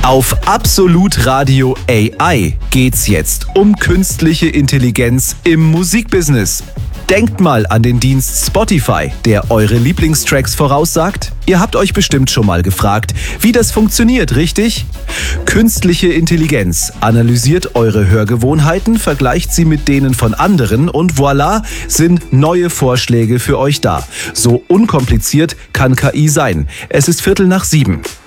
Auf Absolut Radio AI geht's jetzt um künstliche Intelligenz im Musikbusiness. Denkt mal an den Dienst Spotify, der eure Lieblingstracks voraussagt. Ihr habt euch bestimmt schon mal gefragt, wie das funktioniert, richtig? Künstliche Intelligenz analysiert eure Hörgewohnheiten, vergleicht sie mit denen von anderen und voilà, sind neue Vorschläge für euch da. So unkompliziert kann KI sein. Es ist 6:15.